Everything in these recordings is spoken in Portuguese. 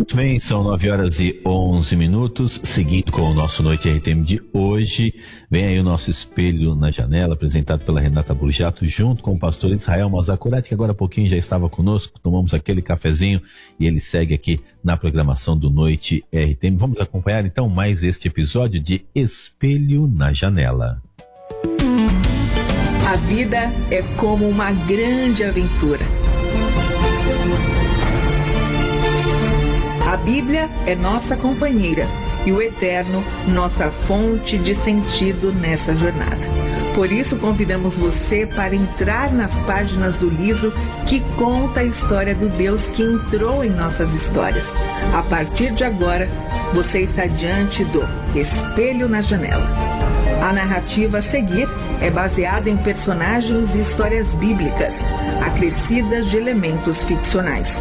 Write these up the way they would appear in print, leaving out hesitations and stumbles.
Muito bem, são 9h11, seguindo com o nosso Noite RTM de hoje. Vem aí o nosso Espelho na Janela, apresentado pela Renata Burjato, junto com o pastor Israel Mazacurati, que agora há pouquinho já estava conosco, tomamos aquele cafezinho e ele segue aqui na programação do Noite RTM. Vamos acompanhar então mais este episódio de Espelho na Janela. A vida é como uma grande aventura. A Bíblia é nossa companheira e o Eterno, nossa fonte de sentido nessa jornada. Por isso, convidamos você para entrar nas páginas do livro que conta a história do Deus que entrou em nossas histórias. A partir de agora, você está diante do Espelho na Janela. A narrativa a seguir é baseada em personagens e histórias bíblicas, acrescidas de elementos ficcionais.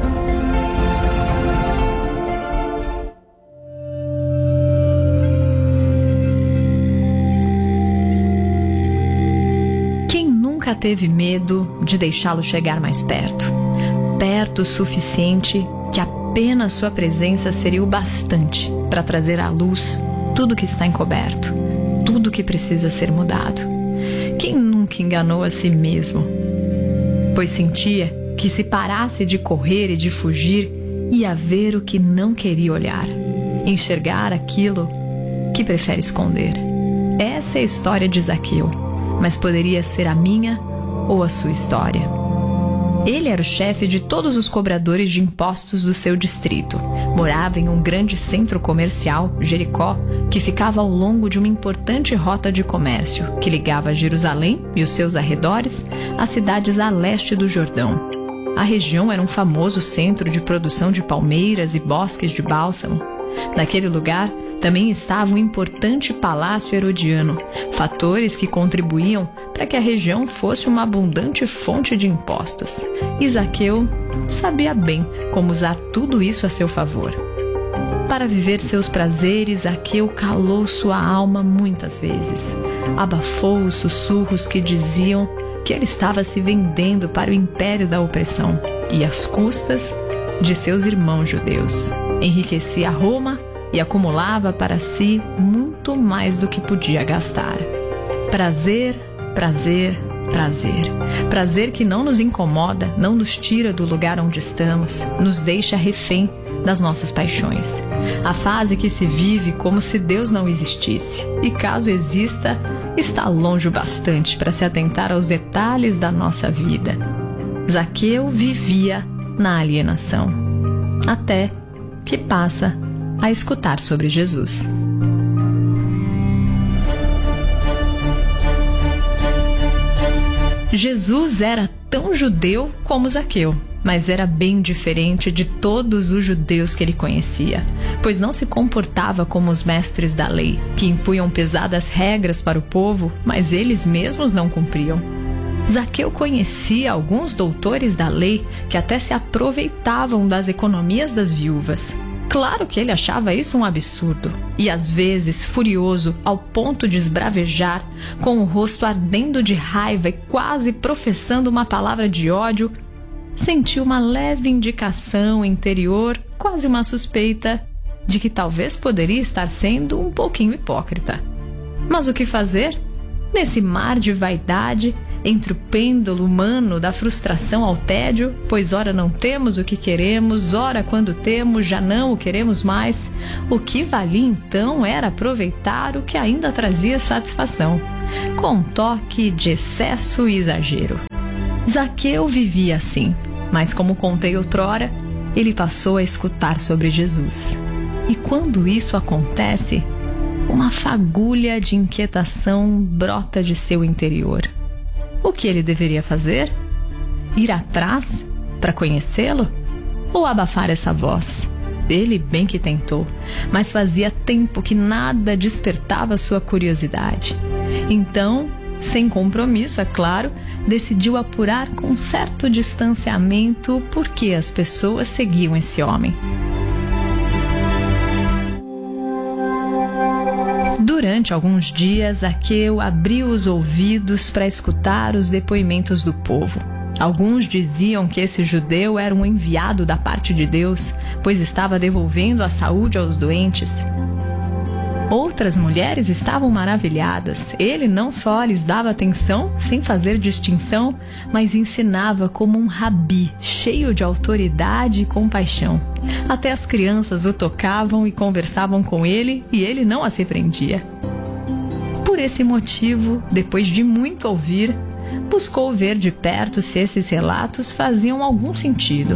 Teve medo de deixá-lo chegar mais perto. Perto o suficiente que apenas sua presença seria o bastante para trazer à luz tudo que está encoberto, tudo que precisa ser mudado. Quem nunca enganou a si mesmo? Pois sentia que se parasse de correr e de fugir, ia ver o que não queria olhar, enxergar aquilo que prefere esconder. Essa é a história de Zaqueu, mas poderia ser a minha ou a sua história. Ele era o chefe de todos os cobradores de impostos do seu distrito. Morava em um grande centro comercial, Jericó, que ficava ao longo de uma importante rota de comércio que ligava Jerusalém e os seus arredores às cidades a leste do Jordão. A região era um famoso centro de produção de palmeiras e bosques de bálsamo. Naquele lugar também estava um importante palácio herodiano, fatores que contribuíam para que a região fosse uma abundante fonte de impostos. E Zaqueu sabia bem como usar tudo isso a seu favor. Para viver seus prazeres, Zaqueu calou sua alma muitas vezes. Abafou os sussurros que diziam que ele estava se vendendo para o império da opressão e às custas de seus irmãos judeus. Enriquecia Roma e acumulava para si muito mais do que podia gastar. Prazer, prazer, prazer. Prazer que não nos incomoda, não nos tira do lugar onde estamos, nos deixa refém das nossas paixões. A fase que se vive como se Deus não existisse, e caso exista, está longe o bastante para se atentar aos detalhes da nossa vida. Zaqueu vivia na alienação, até que passa a escutar sobre Jesus. Jesus era tão judeu como Zaqueu, mas era bem diferente de todos os judeus que ele conhecia, pois não se comportava como os mestres da lei, que impunham pesadas regras para o povo, mas eles mesmos não cumpriam. Zaqueu conhecia alguns doutores da lei que até se aproveitavam das economias das viúvas. Claro que ele achava isso um absurdo, e às vezes furioso ao ponto de esbravejar, com o rosto ardendo de raiva e quase professando uma palavra de ódio, sentiu uma leve indicação interior, quase uma suspeita, de que talvez poderia estar sendo um pouquinho hipócrita. Mas o que fazer? Nesse mar de vaidade, entre o pêndulo humano da frustração ao tédio, pois ora não temos o que queremos, ora quando temos já não o queremos mais, o que valia então era aproveitar o que ainda trazia satisfação, com um toque de excesso e exagero. Zaqueu vivia assim, mas como contei outrora, ele passou a escutar sobre Jesus. E quando isso acontece, uma fagulha de inquietação brota de seu interior. O que ele deveria fazer? Ir atrás para conhecê-lo? Ou abafar essa voz? Ele bem que tentou, mas fazia tempo que nada despertava sua curiosidade. Então, sem compromisso, é claro, decidiu apurar com certo distanciamento por que as pessoas seguiam esse homem. Durante alguns dias, Zaqueu abriu os ouvidos para escutar os depoimentos do povo. Alguns diziam que esse judeu era um enviado da parte de Deus, pois estava devolvendo a saúde aos doentes. Outras mulheres estavam maravilhadas. Ele não só lhes dava atenção, sem fazer distinção, mas ensinava como um rabi, cheio de autoridade e compaixão. Até as crianças o tocavam e conversavam com ele, e ele não as repreendia. Por esse motivo, depois de muito ouvir, buscou ver de perto se esses relatos faziam algum sentido.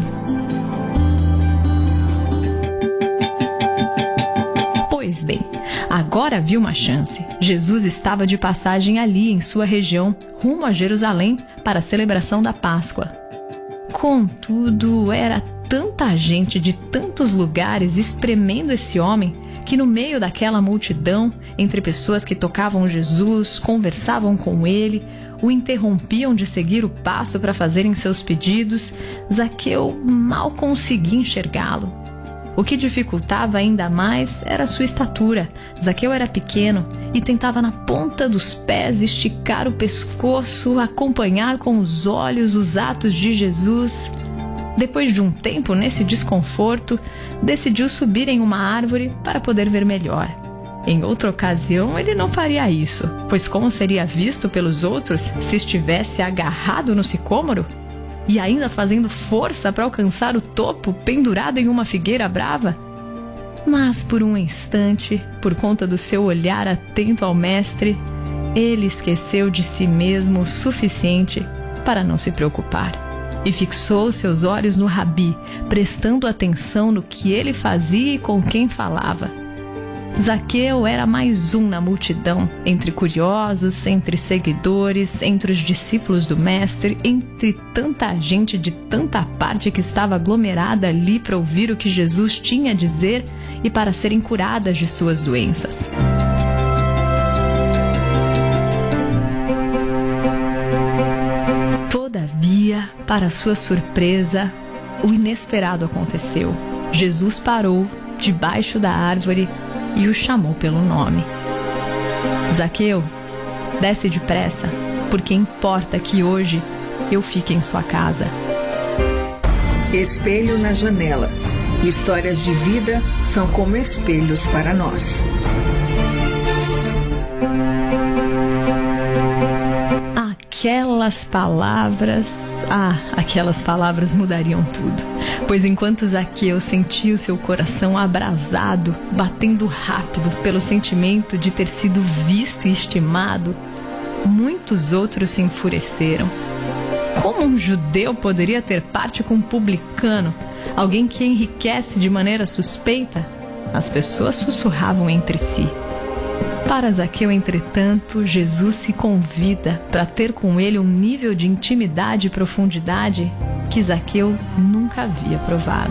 Pois bem, agora viu uma chance. Jesus estava de passagem ali em sua região, rumo a Jerusalém para a celebração da Páscoa. Contudo, era tanta gente de tantos lugares espremendo esse homem que no meio daquela multidão, entre pessoas que tocavam Jesus, conversavam com ele, o interrompiam de seguir o passo para fazerem seus pedidos, Zaqueu mal conseguia enxergá-lo. O que dificultava ainda mais era sua estatura. Zaqueu era pequeno e tentava na ponta dos pés esticar o pescoço, acompanhar com os olhos os atos de Jesus. Depois de um tempo nesse desconforto, decidiu subir em uma árvore para poder ver melhor. Em outra ocasião, ele não faria isso, pois como seria visto pelos outros se estivesse agarrado no sicômoro? E ainda fazendo força para alcançar o topo pendurado em uma figueira brava? Mas por um instante, por conta do seu olhar atento ao mestre, ele esqueceu de si mesmo o suficiente para não se preocupar. E fixou seus olhos no rabi, prestando atenção no que ele fazia e com quem falava. Zaqueu era mais um na multidão, entre curiosos, entre seguidores, entre os discípulos do mestre, entre tanta gente de tanta parte que estava aglomerada ali para ouvir o que Jesus tinha a dizer e para serem curadas de suas doenças. Todavia, para sua surpresa, o inesperado aconteceu. Jesus parou debaixo da árvore e o chamou pelo nome. Zaqueu, desce depressa, porque importa que hoje eu fique em sua casa. Espelho na janela. Histórias de vida são como espelhos para nós. Aquelas palavras mudariam tudo. Pois enquanto Zaqueu sentia o seu coração abrasado, batendo rápido pelo sentimento de ter sido visto e estimado, muitos outros se enfureceram. Como um judeu poderia ter parte com um publicano, alguém que enriquece de maneira suspeita? As pessoas sussurravam entre si. Para Zaqueu, entretanto, Jesus se convida para ter com ele um nível de intimidade e profundidade que Zaqueu nunca havia provado.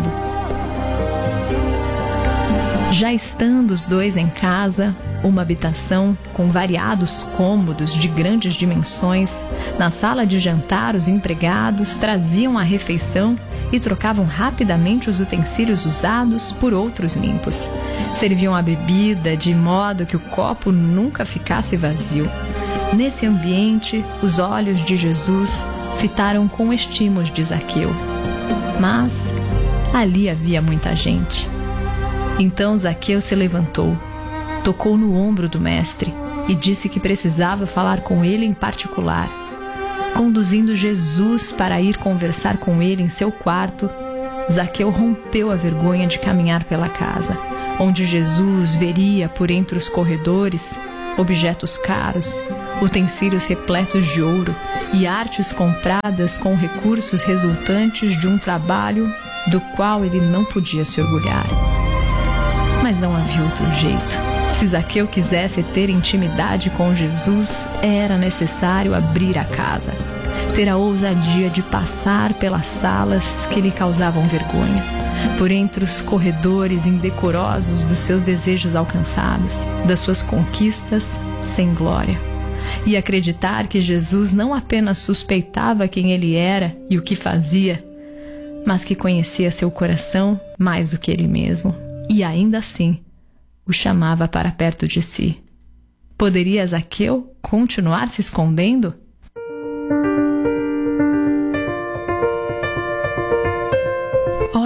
Já estando os dois em casa, uma habitação com variados cômodos de grandes dimensões, na sala de jantar os empregados traziam a refeição e trocavam rapidamente os utensílios usados por outros limpos. Serviam a bebida de modo que o copo nunca ficasse vazio. Nesse ambiente, os olhos de Jesus fitaram com estímulos de Zaqueu. Mas ali havia muita gente. Então Zaqueu se levantou, tocou no ombro do mestre e disse que precisava falar com ele em particular. Conduzindo Jesus para ir conversar com ele em seu quarto, Zaqueu rompeu a vergonha de caminhar pela casa, onde Jesus veria por entre os corredores objetos caros, utensílios repletos de ouro e artes compradas com recursos resultantes de um trabalho do qual ele não podia se orgulhar. Mas não havia outro jeito. Se Zaqueu quisesse ter intimidade com Jesus, era necessário abrir a casa, ter a ousadia de passar pelas salas que lhe causavam vergonha, por entre os corredores indecorosos dos seus desejos alcançados, das suas conquistas sem glória, e acreditar que Jesus não apenas suspeitava quem ele era e o que fazia, mas que conhecia seu coração mais do que ele mesmo, e ainda assim o chamava para perto de si. Poderia Zaqueu continuar se escondendo?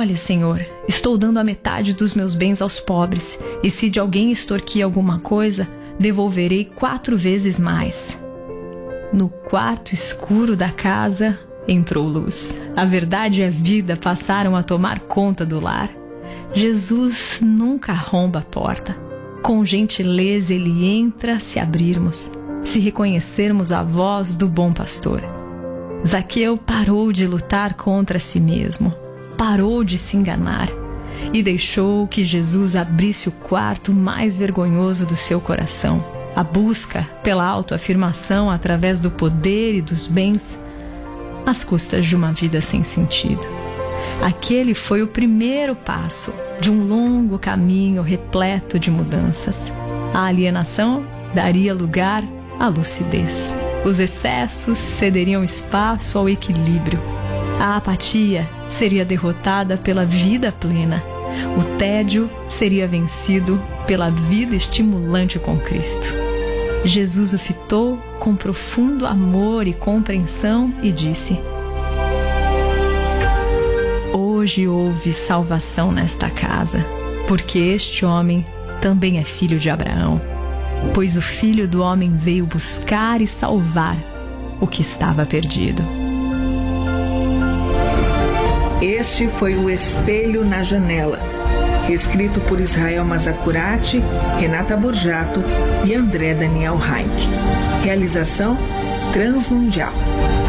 Olhe, Senhor, estou dando a metade dos meus bens aos pobres, e se de alguém extorquir alguma coisa, devolverei 4 vezes mais. No quarto escuro da casa entrou luz. A verdade e a vida passaram a tomar conta do lar. Jesus nunca arromba a porta. Com gentileza ele entra se abrirmos, se reconhecermos a voz do bom pastor. Zaqueu parou de lutar contra si mesmo, parou de se enganar e deixou que Jesus abrisse o quarto mais vergonhoso do seu coração. A busca pela autoafirmação através do poder e dos bens, às custas de uma vida sem sentido. Aquele foi o primeiro passo de um longo caminho repleto de mudanças. A alienação daria lugar à lucidez. Os excessos cederiam espaço ao equilíbrio. A apatia seria derrotada pela vida plena. O tédio seria vencido pela vida estimulante com Cristo. Jesus o fitou com profundo amor e compreensão e disse: hoje houve salvação nesta casa, porque este homem também é filho de Abraão, pois o Filho do Homem veio buscar e salvar o que estava perdido. Este foi o Espelho na Janela, escrito por Israel Mazacurati, Renata Borjato e André Daniel Heinck. Realização Transmundial.